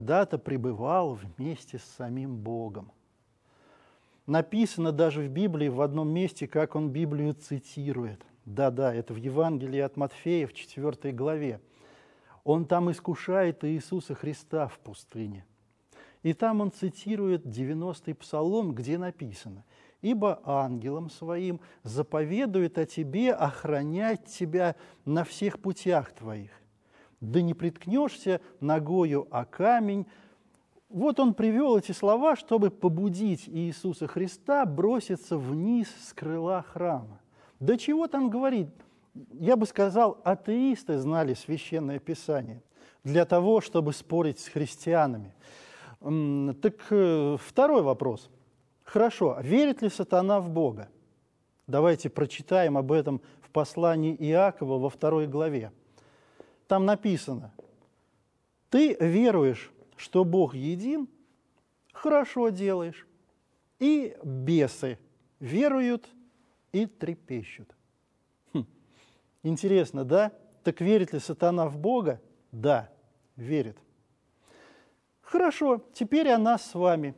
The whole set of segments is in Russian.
когда-то пребывал вместе с самим Богом. Написано даже в Библии в одном месте, как он Библию цитирует. Да-да, это в Евангелии от Матфея в 4 главе. Он там искушает Иисуса Христа в пустыне. И там он цитирует 90-й псалом, где написано: «Ибо ангелом своим заповедует о тебе охранять тебя на всех путях твоих. Да не приткнешься ногою о камень». Вот он привел эти слова, чтобы побудить Иисуса Христа броситься вниз с крыла храма. Да чего там говорить? Я бы сказал, атеисты знали Священное Писание для того, чтобы спорить с христианами. Так второй вопрос. Хорошо, верит ли сатана в Бога? Давайте прочитаем об этом в послании Иакова во 2 главе. Там написано: «Ты веруешь, что Бог един, хорошо делаешь, и бесы веруют и трепещут». Интересно, да? Так верит ли сатана в Бога? Да, верит. Хорошо, теперь о нас с вами.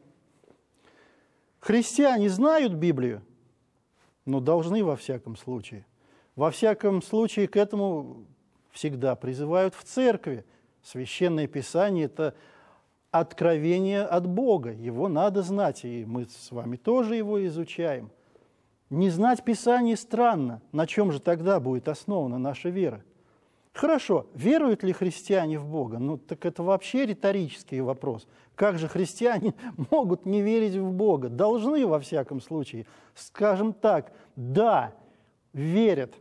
Христиане знают Библию? Ну, должны во всяком случае. Во всяком случае, к этому всегда призывают в церкви. Священное Писание – это откровение от Бога. Его надо знать, и мы с вами тоже его изучаем. Не знать Писание странно. На чем же тогда будет основана наша вера? Хорошо, веруют ли христиане в Бога? Ну, так это вообще риторический вопрос. Как же христиане могут не верить в Бога? Должны, во всяком случае. Скажем так, да, верят.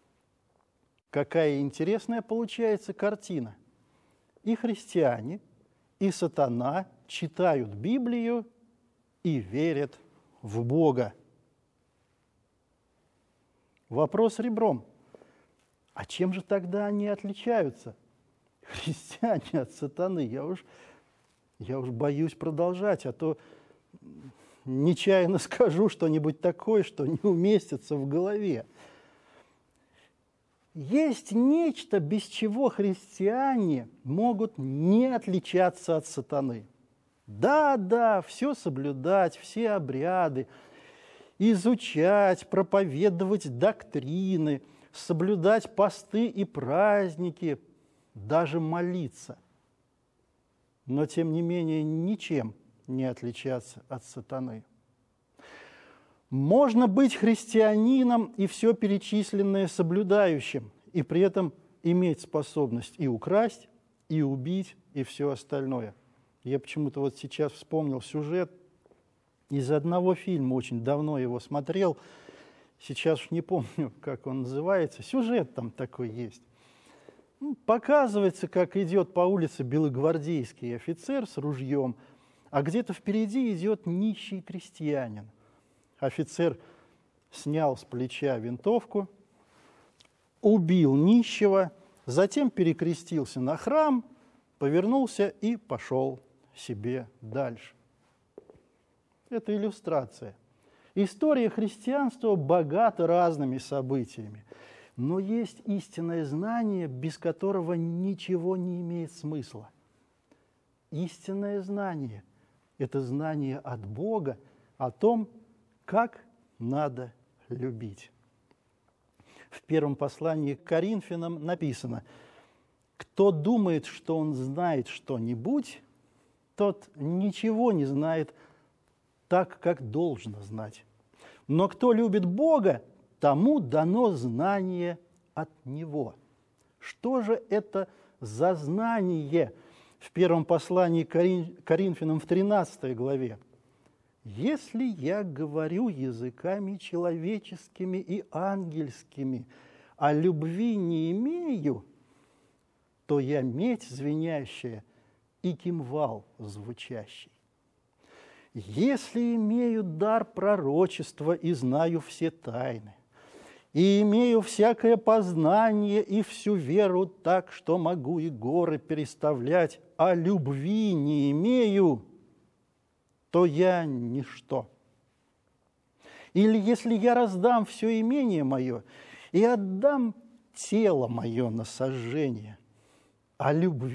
Какая интересная получается картина. И христиане, и сатана читают Библию и верят в Бога. Вопрос ребром. А чем же тогда они отличаются, христиане, от сатаны? Я уж боюсь продолжать, а то нечаянно скажу что-нибудь такое, что не уместится в голове. Есть нечто, без чего христиане могут не отличаться от сатаны. Да, все соблюдать, все обряды, изучать, проповедовать доктрины, соблюдать посты и праздники, даже молиться. Но, тем не менее, ничем не отличаться от сатаны. Можно быть христианином и все перечисленное соблюдающим, и при этом иметь способность и украсть, и убить, и все остальное. Я почему-то вот сейчас вспомнил сюжет из одного фильма, очень давно его смотрел, сейчас уж не помню, как он называется, сюжет там такой есть. Показывается, как идет по улице белогвардейский офицер с ружьем, а где-то впереди идет нищий крестьянин. Офицер снял с плеча винтовку, убил нищего, затем перекрестился на храм, повернулся и пошел себе дальше. Это иллюстрация. История христианства богата разными событиями, но есть истинное знание, без которого ничего не имеет смысла. Истинное знание – это знание от Бога о том, как надо любить. В первом послании к Коринфянам написано: «Кто думает, что он знает что-нибудь, тот ничего не знает так, как должно знать. Но кто любит Бога, тому дано знание от Него». Что же это за знание? В первом послании к Коринфянам в 13 главе. «Если я говорю языками человеческими и ангельскими, а любви не имею, то я медь звенящая и кимвал звучащий. Если имею дар пророчества и знаю все тайны, и имею всякое познание и всю веру так, что могу и горы переставлять, а любви не имею, то я ничто. Или если я раздам все имение мое и отдам тело мое на сожжение, а любви